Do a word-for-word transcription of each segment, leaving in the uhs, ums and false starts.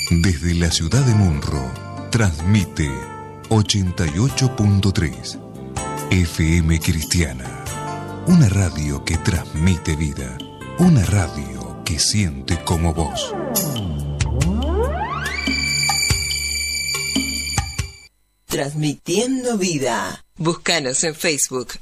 Desde la ciudad de Munro, transmite ochenta y ocho punto tres F M Cristiana. Una radio que transmite vida. Una radio que siente como vos. Transmitiendo vida. Búscanos en Facebook.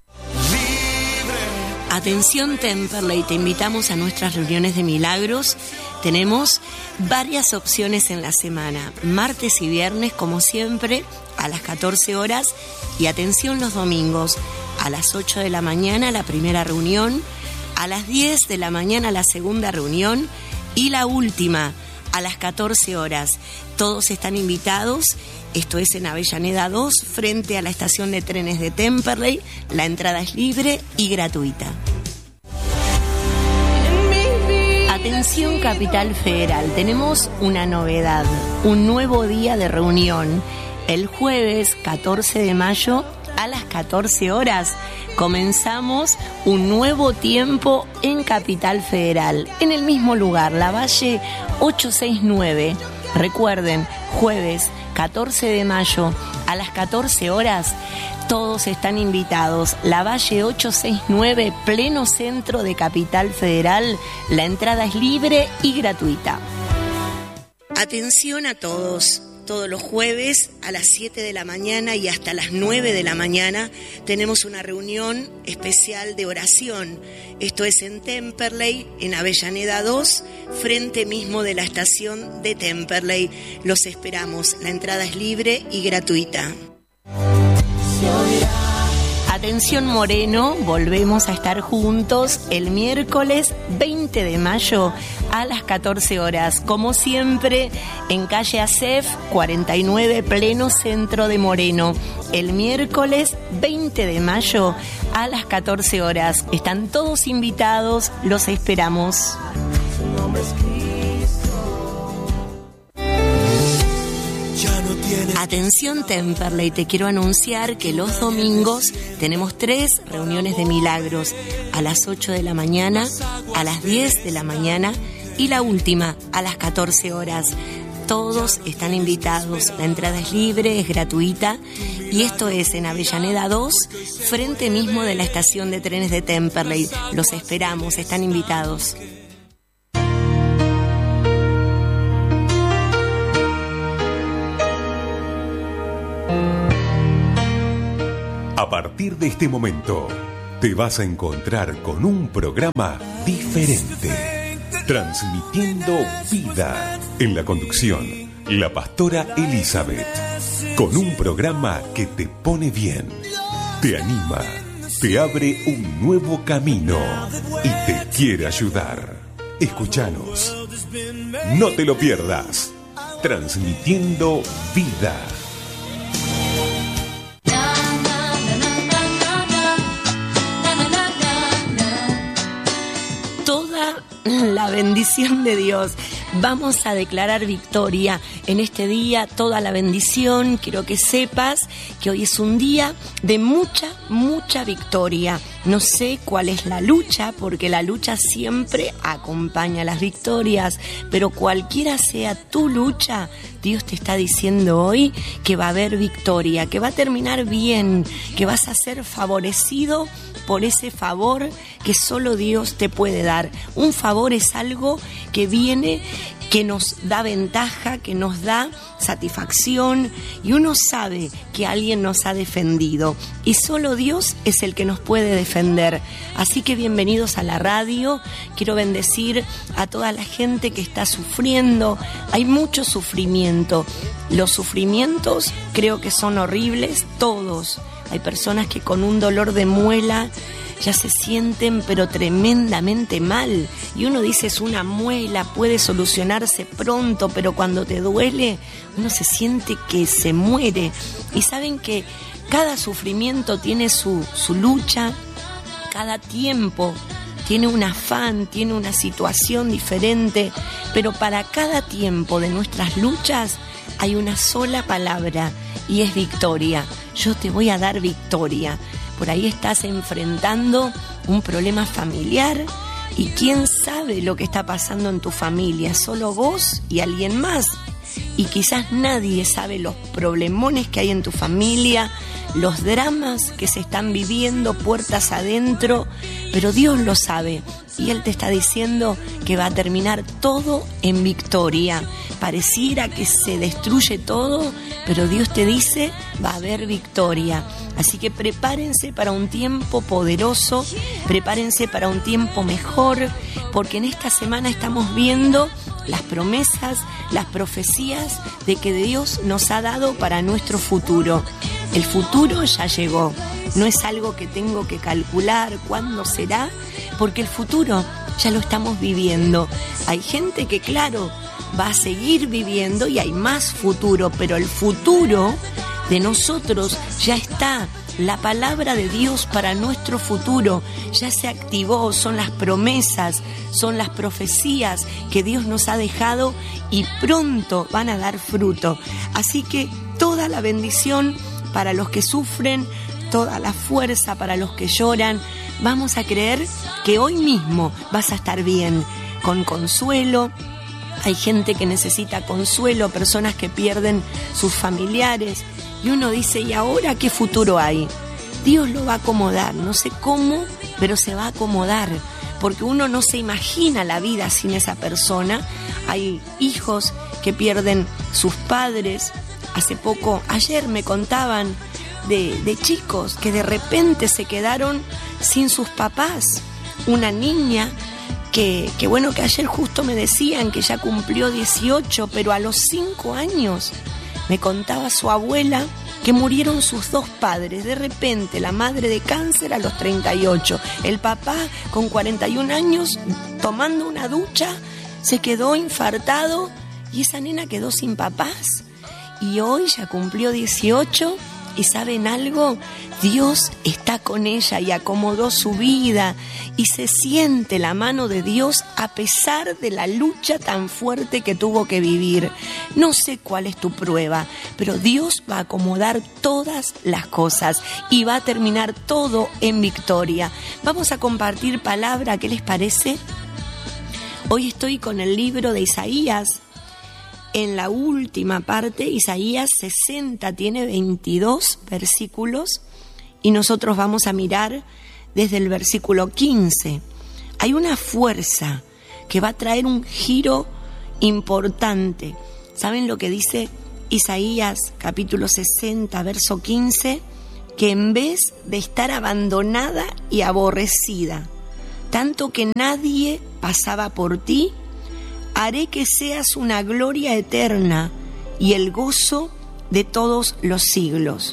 Atención Temperley, te invitamos a nuestras reuniones de milagros. Tenemos varias opciones en la semana, martes y viernes como siempre a las catorce horas, y atención los domingos a las ocho de la mañana la primera reunión, a las diez de la mañana la segunda reunión y la última a las catorce horas. Todos están invitados. Esto es en Avellaneda dos, frente a la estación de trenes de Temperley. La entrada es libre y gratuita. Atención Capital Federal, tenemos una novedad, un nuevo día de reunión. El jueves catorce de mayo a las catorce horas comenzamos un nuevo tiempo en Capital Federal, en el mismo lugar, Lavalle ochocientos sesenta y nueve. Recuerden, jueves catorce de mayo a las catorce horas, todos están invitados. Lavalle ochocientos sesenta y nueve, pleno centro de Capital Federal. La entrada es libre y gratuita. Atención a todos. Todos los jueves a las siete de la mañana y hasta las nueve de la mañana tenemos una reunión especial de oración. Esto es en Temperley, en Avellaneda dos, frente mismo de la estación de Temperley. Los esperamos. La entrada es libre y gratuita. Atención Moreno, volvemos a estar juntos el miércoles veinte de mayo a las catorce horas, como siempre en calle Acef cuarenta y nueve, pleno centro de Moreno. El miércoles veinte de mayo a las catorce horas. Están todos invitados, los esperamos. Atención Temperley, te quiero anunciar que los domingos tenemos tres reuniones de milagros, a las ocho de la mañana, a las diez de la mañana y la última a las catorce horas. Todos están invitados, la entrada es libre, es gratuita, y esto es en Avellaneda dos, frente mismo de la estación de trenes de Temperley. Los esperamos, están invitados. A partir de este momento, te vas a encontrar con un programa diferente, transmitiendo vida. En la conducción, la pastora Elizabeth, con un programa que te pone bien, te anima, te abre un nuevo camino y te quiere ayudar. Escúchanos, no te lo pierdas, transmitiendo vida. La bendición de Dios. Vamos a declarar victoria en este día, toda la bendición. Quiero que sepas que hoy es un día de mucha, mucha victoria. No sé cuál es la lucha, porque la lucha siempre acompaña a las victorias, pero cualquiera sea tu lucha, Dios te está diciendo hoy que va a haber victoria, que va a terminar bien, que vas a ser favorecido por ese favor que solo Dios te puede dar. Un favor es algo que viene, que nos da ventaja, que nos da satisfacción, y uno sabe que alguien nos ha defendido y solo Dios es el que nos puede defender. Así que bienvenidos a la radio. Quiero bendecir a toda la gente que está sufriendo. Hay mucho sufrimiento. Los sufrimientos creo que son horribles, todos. Hay personas que con un dolor de muela ya se sienten pero tremendamente mal, y uno dice es una muela, puede solucionarse pronto, pero cuando te duele uno se siente que se muere. Y saben que cada sufrimiento tiene su, su lucha, cada tiempo tiene un afán, tiene una situación diferente, pero para cada tiempo de nuestras luchas hay una sola palabra y es victoria. Yo te voy a dar victoria. Por ahí estás enfrentando un problema familiar y quién sabe lo que está pasando en tu familia, solo vos y alguien más. y quizás nadie sabe los problemones que hay en tu familia, los dramas que se están viviendo puertas adentro, pero Dios lo sabe y Él te está diciendo que va a terminar todo en victoria. Pareciera que se destruye todo, pero Dios te dice, va a haber victoria. Así que prepárense para un tiempo poderoso, prepárense para un tiempo mejor, porque en esta semana estamos viendo las promesas, las profecías de que Dios nos ha dado para nuestro futuro. El futuro ya llegó, no es algo que tengo que calcular cuándo será, porque el futuro ya lo estamos viviendo. Hay gente que, claro, va a seguir viviendo y hay más futuro, pero el futuro de nosotros ya está. La palabra de Dios para nuestro futuro ya se activó, son las promesas, son las profecías que Dios nos ha dejado y pronto van a dar fruto. Así que toda la bendición para los que sufren, toda la fuerza para los que lloran. Vamos a creer que hoy mismo vas a estar bien, con consuelo. Hay gente que necesita consuelo, personas que pierden sus familiares. Y uno dice, ¿y ahora qué futuro hay? Dios lo va a acomodar, no sé cómo, pero se va a acomodar. Porque uno no se imagina la vida sin esa persona. Hay hijos que pierden sus padres. Hace poco, ayer me contaban de, de chicos que de repente se quedaron sin sus papás. Una niña que, que bueno, que ayer justo me decían que ya cumplió dieciocho, pero a los cinco años me contaba su abuela que murieron sus dos padres. De repente, la madre de cáncer a los treinta y ocho. El papá con cuarenta y un años, tomando una ducha, se quedó infartado y esa nena quedó sin papás. Y hoy ya cumplió dieciocho y ¿saben algo? Dios está con ella y acomodó su vida y se siente la mano de Dios a pesar de la lucha tan fuerte que tuvo que vivir. No sé cuál es tu prueba, pero Dios va a acomodar todas las cosas y va a terminar todo en victoria. Vamos a compartir palabra, ¿qué les parece? Hoy estoy con el libro de Isaías. En la última parte, Isaías sesenta tiene veintidós versículos y nosotros vamos a mirar desde el versículo quince. Hay una fuerza que va a traer un giro importante. ¿Saben lo que dice Isaías capítulo sesenta, verso quince? Que en vez de estar abandonada y aborrecida, tanto que nadie pasaba por ti, haré que seas una gloria eterna y el gozo de todos los siglos.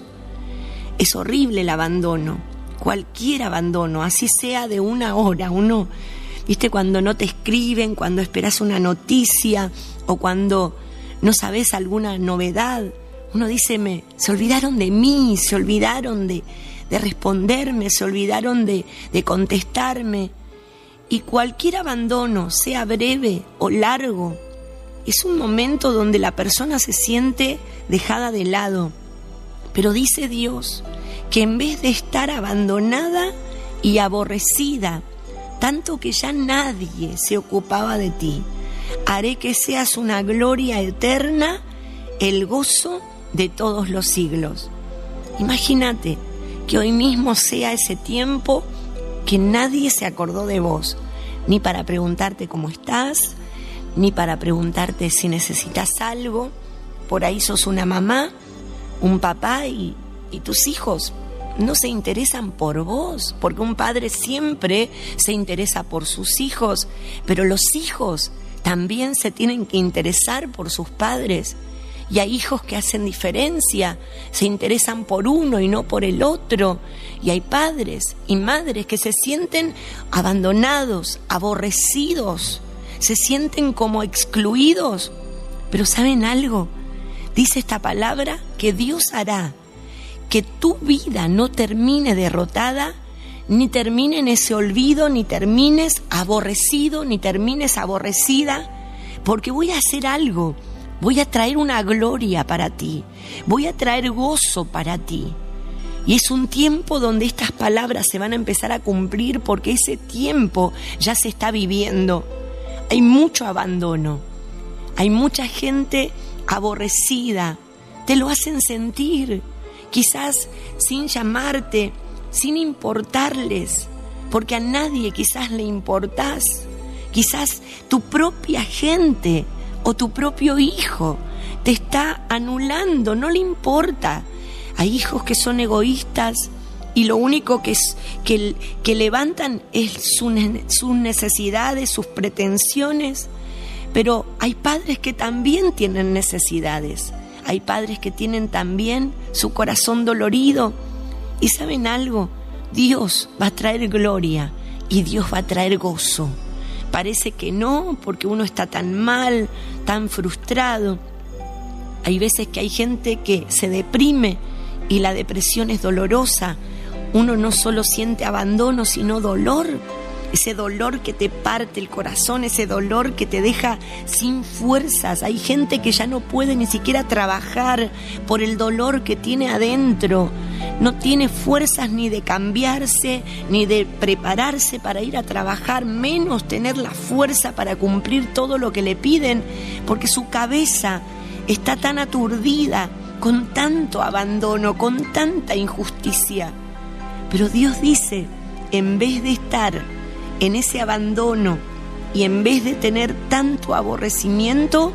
Es horrible el abandono, cualquier abandono, así sea de una hora. Uno, viste, cuando no te escriben, cuando esperas una noticia o cuando no sabes alguna novedad, uno dice, me, se olvidaron de mí, se olvidaron de, de responderme, se olvidaron de, de contestarme. Y cualquier abandono, sea breve o largo, es un momento donde la persona se siente dejada de lado. Pero dice Dios que en vez de estar abandonada y aborrecida, tanto que ya nadie se ocupaba de ti, haré que seas una gloria eterna, el gozo de todos los siglos. Imagínate que hoy mismo sea ese tiempo que nadie se acordó de vos, ni para preguntarte cómo estás, ni para preguntarte si necesitas algo. Por ahí sos una mamá, un papá y, y tus hijos no se interesan por vos, porque un padre siempre se interesa por sus hijos, pero los hijos también se tienen que interesar por sus padres. Y hay hijos que hacen diferencia, se interesan por uno y no por el otro. Y hay padres y madres que se sienten abandonados, aborrecidos, se sienten como excluidos. Pero ¿saben algo? Dice esta palabra que Dios hará que tu vida no termine derrotada, ni termine en ese olvido, ni termines aborrecido, ni termines aborrecida, porque voy a hacer algo. Voy a traer una gloria para ti, voy a traer gozo para ti. Y es un tiempo donde estas palabras se van a empezar a cumplir porque ese tiempo ya se está viviendo. Hay mucho abandono, hay mucha gente aborrecida. Te lo hacen sentir, quizás sin llamarte, sin importarles, porque a nadie quizás le importás. Quizás tu propia gente o tu propio hijo te está anulando, no le importa. Hay hijos que son egoístas y lo único que, es, que, que levantan es su, sus necesidades, sus pretensiones. Pero hay padres que también tienen necesidades. Hay padres que tienen también su corazón dolorido. Y ¿saben algo? Dios va a traer gloria y Dios va a traer gozo. Parece que no, porque uno está tan mal, tan frustrado. Hay veces que hay gente que se deprime y la depresión es dolorosa. Uno no solo siente abandono, sino dolor. Ese dolor que te parte el corazón, ese dolor que te deja sin fuerzas. Hay gente que ya no puede ni siquiera trabajar por el dolor que tiene adentro. No tiene fuerzas ni de cambiarse, ni de prepararse para ir a trabajar, menos tener la fuerza para cumplir todo lo que le piden, porque su cabeza está tan aturdida con tanto abandono, con tanta injusticia. Pero Dios dice, en vez de estar en ese abandono y en vez de tener tanto aborrecimiento,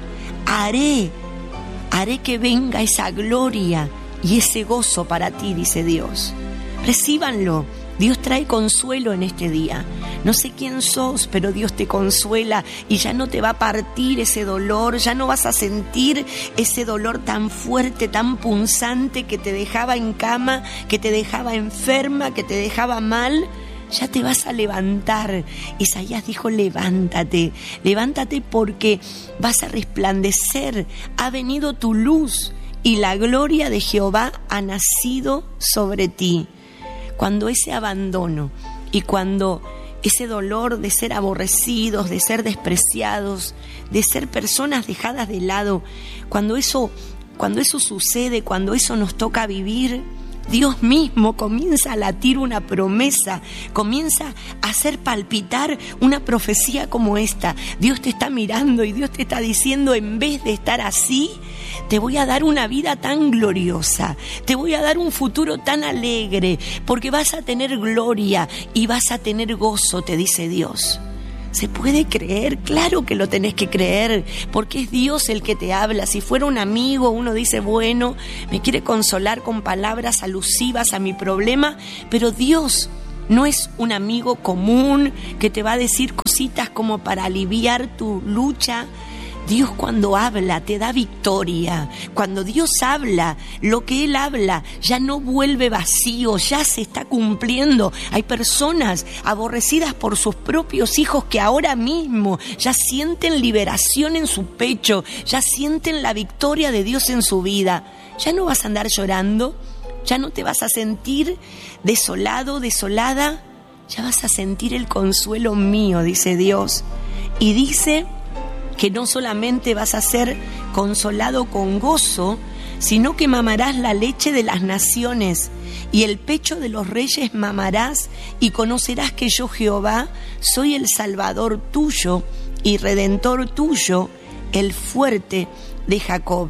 haré, haré que venga esa gloria y ese gozo para ti, dice Dios. Recíbanlo. Dios trae consuelo en este día. No sé quién sos, pero Dios te consuela y ya no te va a partir ese dolor, ya no vas a sentir ese dolor tan fuerte, tan punzante que te dejaba en cama, que te dejaba enferma, que te dejaba mal. Ya te vas a levantar. Isaías dijo, levántate, levántate porque vas a resplandecer. Ha venido tu luz y la gloria de Jehová ha nacido sobre ti. Cuando ese abandono y cuando ese dolor de ser aborrecidos, de ser despreciados, de ser personas dejadas de lado, cuando eso, cuando eso sucede, cuando eso nos toca vivir, Dios mismo comienza a latir una promesa, comienza a hacer palpitar una profecía como esta. Dios te está mirando y Dios te está diciendo, en vez de estar así, te voy a dar una vida tan gloriosa, te voy a dar un futuro tan alegre, porque vas a tener gloria y vas a tener gozo, te dice Dios. ¿Se puede creer? Claro que lo tenés que creer, porque es Dios el que te habla. Si fuera un amigo, uno dice, bueno, me quiere consolar con palabras alusivas a mi problema, pero Dios no es un amigo común que te va a decir cositas como para aliviar tu lucha. Dios cuando habla te da victoria. Cuando Dios habla, lo que Él habla ya no vuelve vacío, ya se está cumpliendo. Hay personas aborrecidas por sus propios hijos que ahora mismo ya sienten liberación en su pecho, ya sienten la victoria de Dios en su vida. Ya no vas a andar llorando, ya no te vas a sentir desolado, desolada, ya vas a sentir el consuelo mío, dice Dios. Y dice que no solamente vas a ser consolado con gozo, sino que mamarás la leche de las naciones, y el pecho de los reyes mamarás, y conocerás que yo, Jehová, soy el Salvador tuyo y Redentor tuyo, el fuerte de Jacob.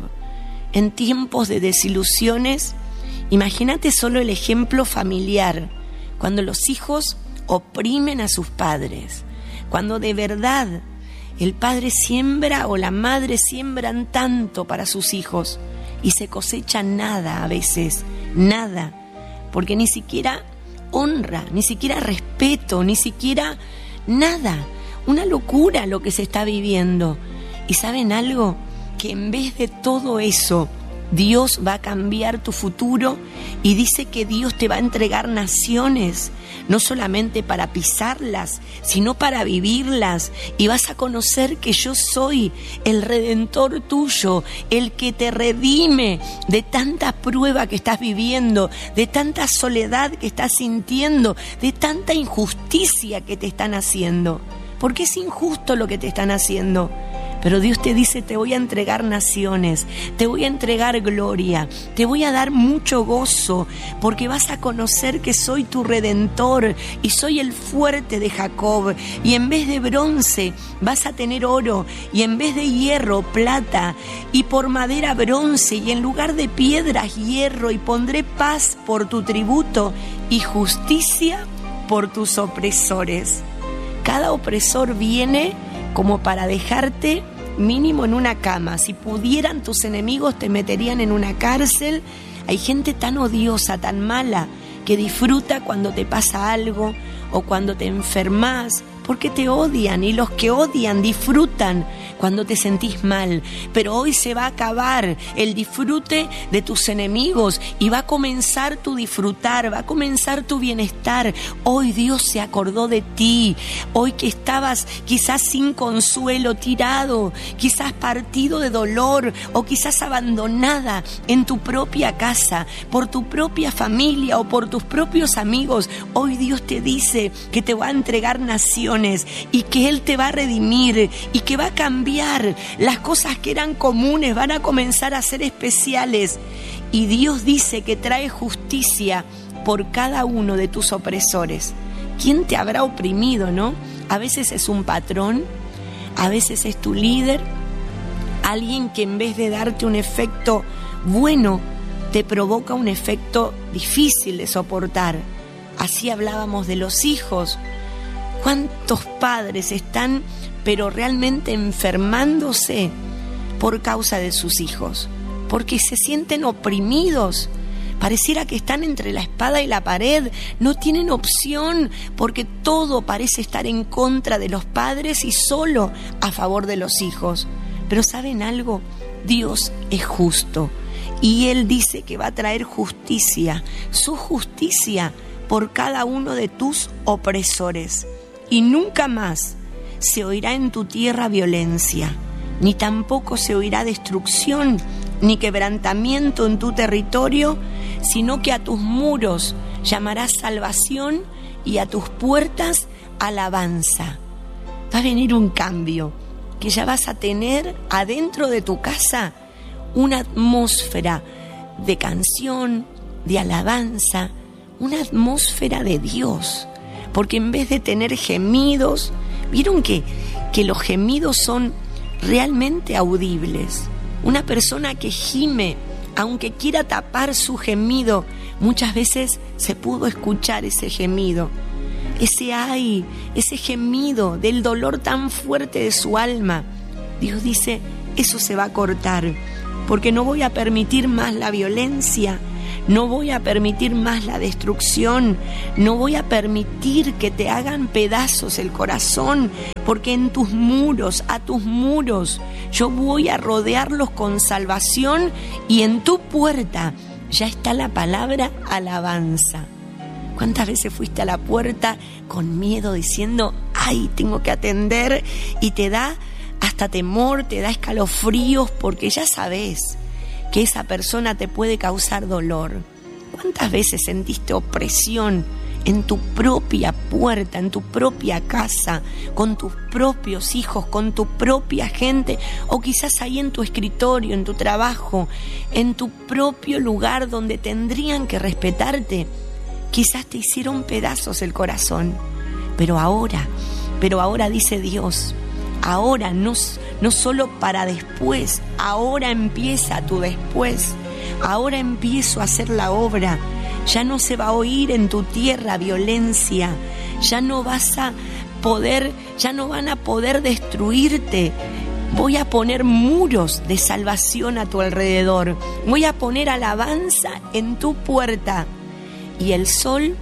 En tiempos de desilusiones, imagínate solo el ejemplo familiar, cuando los hijos oprimen a sus padres, cuando de verdad el padre siembra o la madre siembran tanto para sus hijos y se cosecha nada a veces, nada, porque ni siquiera honra, ni siquiera respeto, ni siquiera nada. Una locura lo que se está viviendo. ¿Y saben algo? Que en vez de todo eso, Dios va a cambiar tu futuro y dice que Dios te va a entregar naciones, no solamente para pisarlas, sino para vivirlas, y vas a conocer que yo soy el Redentor tuyo, el que te redime de tanta prueba que estás viviendo, de tanta soledad que estás sintiendo, de tanta injusticia que te están haciendo. ¿Por qué es injusto lo que te están haciendo? Pero Dios te dice, te voy a entregar naciones, te voy a entregar gloria, te voy a dar mucho gozo, porque vas a conocer que soy tu Redentor y soy el fuerte de Jacob. Y en vez de bronce vas a tener oro, y en vez de hierro, plata, y por madera bronce, y en lugar de piedras, hierro, y pondré paz por tu tributo y justicia por tus opresores. Cada opresor viene como para dejarte mínimo en una cama. Si pudieran, tus enemigos te meterían en una cárcel. Hay gente tan odiosa, tan mala, que disfruta cuando te pasa algo o cuando te enfermas, porque te odian, y los que odian disfrutan cuando te sentís mal. Pero hoy se va a acabar el disfrute de tus enemigos y va a comenzar tu disfrutar, va a comenzar tu bienestar. Hoy Dios se acordó de ti, hoy que estabas quizás sin consuelo, tirado, quizás partido de dolor, o quizás abandonada en tu propia casa, por tu propia familia o por tus propios amigos. Hoy Dios te dice que te va a entregar naciones y que Él te va a redimir y que va a cambiar. Las cosas que eran comunes van a comenzar a ser especiales. Y Dios dice que trae justicia por cada uno de tus opresores. ¿Quién te habrá oprimido, no? A veces es un patrón, a veces es tu líder, alguien que en vez de darte un efecto bueno, te provoca un efecto difícil de soportar. Así hablábamos de los hijos. ¿Cuántos padres están, pero realmente enfermándose por causa de sus hijos? Porque se sienten oprimidos. Pareciera que están entre la espada y la pared. No tienen opción, porque todo parece estar en contra de los padres y solo a favor de los hijos. Pero ¿saben algo? Dios es justo y Él dice que va a traer justicia, su justicia por cada uno de tus opresores. Y nunca más se oirá en tu tierra violencia, ni tampoco se oirá destrucción, ni quebrantamiento en tu territorio, sino que a tus muros llamarás salvación y a tus puertas alabanza. Va a venir un cambio, que ya vas a tener adentro de tu casa una atmósfera de canción, de alabanza, una atmósfera de Dios. Porque en vez de tener gemidos, vieron que, que los gemidos son realmente audibles. Una persona que gime, aunque quiera tapar su gemido, muchas veces se pudo escuchar ese gemido. Ese ay, ese gemido del dolor tan fuerte de su alma. Dios dice, eso se va a cortar, porque no voy a permitir más la violencia. No voy a permitir más la destrucción, no voy a permitir que te hagan pedazos el corazón, porque en tus muros, a tus muros, yo voy a rodearlos con salvación, y en tu puerta ya está la palabra alabanza. ¿Cuántas veces fuiste a la puerta con miedo diciendo, ay, tengo que atender? Y te da hasta temor, te da escalofríos, porque ya sabes que esa persona te puede causar dolor. ¿Cuántas veces sentiste opresión en tu propia puerta, en tu propia casa, con tus propios hijos, con tu propia gente, o quizás ahí en tu escritorio, en tu trabajo, en tu propio lugar donde tendrían que respetarte? Quizás te hicieron pedazos el corazón, pero ahora, pero ahora dice Dios, ahora, no, no solo para después, ahora empieza tu después, ahora empiezo a hacer la obra. Ya no se va a oír en tu tierra violencia, ya no vas a poder, ya no van a poder destruirte. Voy a poner muros de salvación a tu alrededor, voy a poner alabanza en tu puerta, y el sol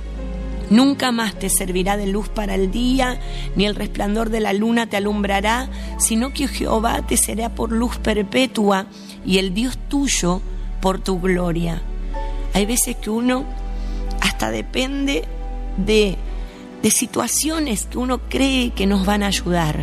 nunca más te servirá de luz para el día, ni el resplandor de la luna te alumbrará, sino que Jehová te será por luz perpetua y el Dios tuyo por tu gloria. Hay veces que uno hasta depende de, de situaciones que uno cree que nos van a ayudar.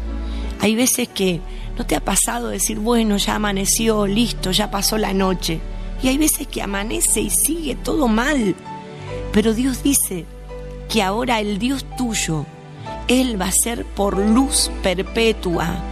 Hay veces que no te ha pasado decir, bueno, ya amaneció, listo, ya pasó la noche. Y hay veces que amanece y sigue todo mal. Pero Dios dice que ahora el Dios tuyo, Él va a ser por luz perpetua.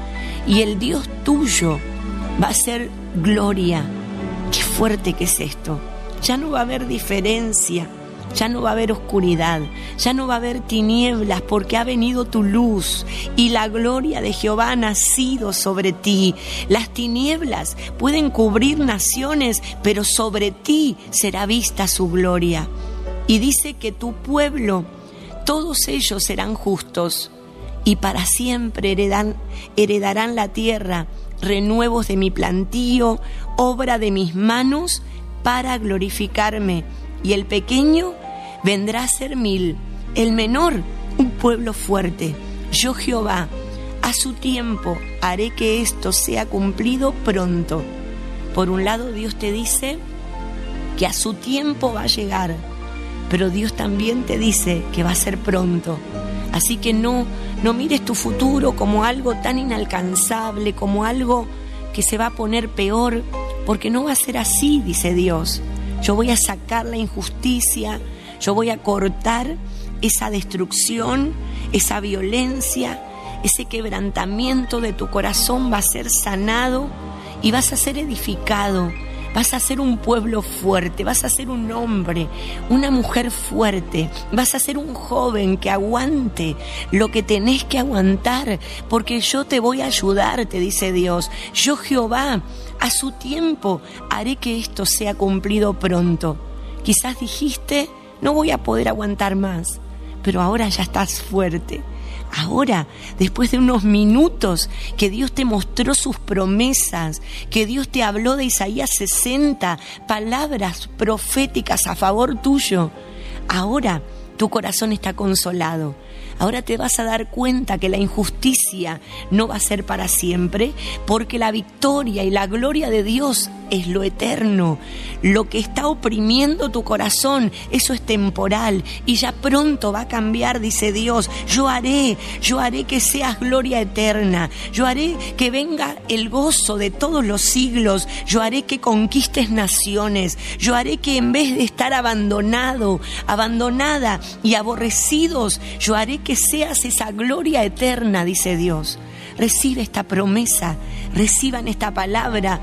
y el Dios tuyo va a ser gloria. Qué fuerte que es esto. Ya no va a haber diferencia, ya no va a haber oscuridad, ya no va a haber tinieblas, porque ha venido tu luz y la gloria de Jehová ha nacido sobre ti. Las tinieblas pueden cubrir naciones, pero sobre ti será vista su gloria. Y dice que tu pueblo, todos ellos serán justos y para siempre heredan, heredarán la tierra, renuevos de mi plantío, obra de mis manos, para glorificarme. Y el pequeño vendrá a ser mil, el menor un pueblo fuerte. Yo, Jehová, a su tiempo haré que esto sea cumplido pronto. Por un lado, Dios te dice que a su tiempo va a llegar, pero Dios también te dice que va a ser pronto. Así que no, no mires tu futuro como algo tan inalcanzable, como algo que se va a poner peor, porque no va a ser así, dice Dios. Yo voy a sacar la injusticia, yo voy a cortar esa destrucción, esa violencia, ese quebrantamiento de tu corazón va a ser sanado y vas a ser edificado. Vas a ser un pueblo fuerte, vas a ser un hombre, una mujer fuerte, vas a ser un joven que aguante lo que tenés que aguantar, porque yo te voy a ayudar, te dice Dios. Yo, Jehová, a su tiempo haré que esto sea cumplido pronto. Quizás dijiste, no voy a poder aguantar más, pero ahora ya estás fuerte. Ahora, después de unos minutos que Dios te mostró sus promesas, que Dios te habló de Isaías sesenta, palabras proféticas a favor tuyo, ahora tu corazón está consolado. Ahora te vas a dar cuenta que la injusticia no va a ser para siempre, porque la victoria y la gloria de Dios es lo eterno. Lo que está oprimiendo tu corazón, eso es temporal y ya pronto va a cambiar, dice Dios. Yo haré, yo haré que seas gloria eterna. Yo haré que venga el gozo de todos los siglos. Yo haré que conquistes naciones. Yo haré que en vez de estar abandonado, abandonada y aborrecidos, yo haré que seas esa gloria eterna, dice Dios. Recibe esta promesa, reciban esta palabra.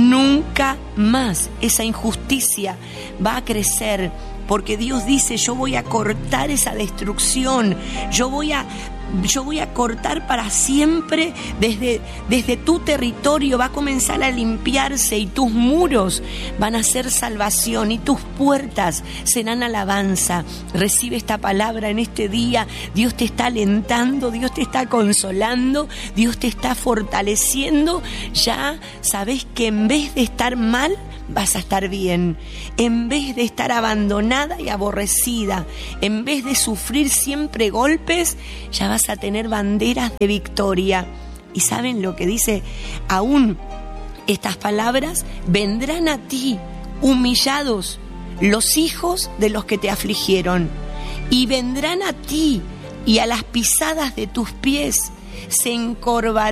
Nunca más esa injusticia va a crecer, porque Dios dice, yo voy a cortar esa destrucción, yo voy a Yo voy a cortar para siempre desde, desde tu territorio, va a comenzar a limpiarse y tus muros van a ser salvación y tus puertas serán alabanza. Recibe esta palabra en este día. Dios te está alentando, Dios te está consolando, Dios te está fortaleciendo. Ya sabes que en vez de estar mal, vas a estar bien. En vez de estar abandonada y aborrecida, en vez de sufrir siempre golpes, ya vas a tener banderas de victoria. ¿Y saben lo que dice? Aún estas palabras vendrán a ti humillados los hijos de los que te afligieron, y vendrán a ti y a las pisadas de tus pies se encorvarán